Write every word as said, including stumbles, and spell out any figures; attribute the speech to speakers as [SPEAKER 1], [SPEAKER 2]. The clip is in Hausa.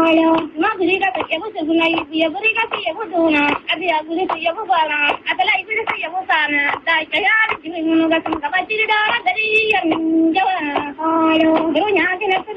[SPEAKER 1] Halo, ma guri ka ke bu suguna ya guri ka ke bu duna, abi ya guri ke bu bala, atala ibu ke bu sana, da kaya ni mun ga sun ka ba ci da da dari yan jawa. Halo, bro nya ke na